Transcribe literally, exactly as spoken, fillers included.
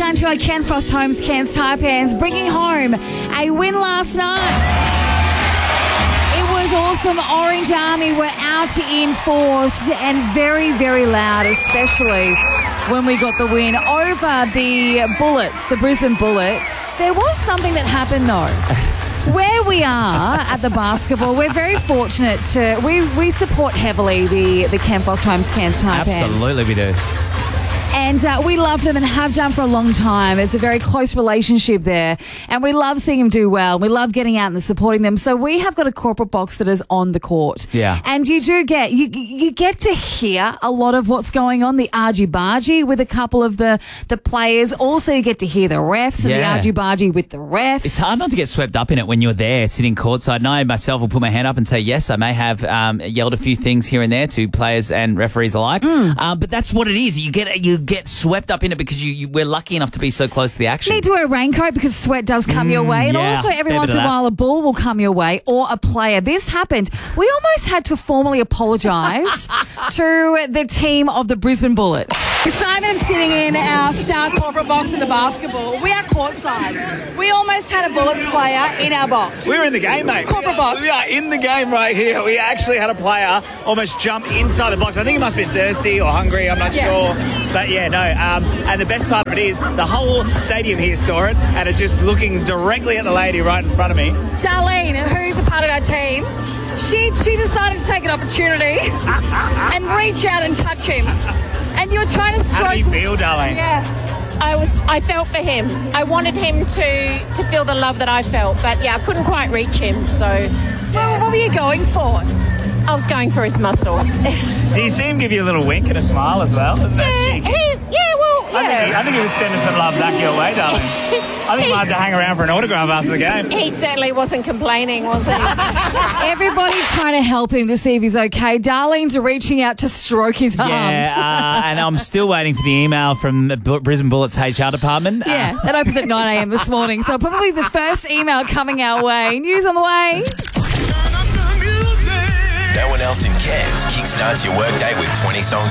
done to our Ken Frost Homes Cairns Taipans, bringing home a win last night. It was awesome. Orange Army were out in force and very, very loud, especially when we got the win over the Bullets, the Brisbane Bullets. There was something that happened though. Where we are at the basketball, we're very fortunate to, we, we support heavily the, the Ken Frost Homes Cairns Taipans. Absolutely we do. And uh, we love them and have done for a long time. It's a very close relationship there. And we love seeing them do well. We love getting out and supporting them. So we have got a corporate box that is on the court. Yeah. And you do get, you you get to hear a lot of what's going on, the argy-bargy with a couple of the, the players. Also, you get to hear the refs and Yeah. the argy-bargy with the refs. It's hard not to get swept up in it when you're there sitting courtside. And I myself will put my hand up and say, yes, I may have um, yelled a few things here and there to players and referees alike. Mm. Um, but that's what it is. You get you get swept up in it because you, you we're lucky enough to be so close to the action. You need to wear a raincoat because sweat does come your way. And yeah, also every fair once bit in of a that. while a ball will come your way or a player. This happened. We almost had to formally apologise to the team of the Brisbane Bullets. Simon is sitting in our star corporate box in the basketball. We are courtside. We almost had a Bullets player in our box. We're in the game, mate. Corporate box. We are in the game right here. We actually had a player almost jump inside the box. I think he must have been thirsty or hungry. I'm not Yeah. sure. But yeah, no. Um, and the best part of it is the whole stadium here saw it and are just looking directly at the lady right in front of me. Darlene, who's a part of our team, she she decided to take an opportunity and reach out and touch him. And you were trying to How stroke... do you feel, darling? Yeah. I was. I felt for him. I wanted him to to feel the love that I felt, but yeah, I couldn't quite reach him. So Well, what were you going for? I was going for his muscle. Do you see him give you a little wink and a smile as well? Isn't that yeah, cheeky? he, yeah. Well, I, think he, yeah. I think he was sending some love back your way, darling. I think we'll have to hang around for an autograph after the game. He certainly wasn't complaining, was he? Everybody trying to help him to see if he's okay. Darlene's reaching out to stroke his arms. Yeah, uh, and I'm still waiting for the email from B- Brisbane Bullets H R department. Yeah, that opens at nine a.m. this morning. So probably the first email coming our way. News on the way. No one else in Cairns kickstarts your workday with twenty songs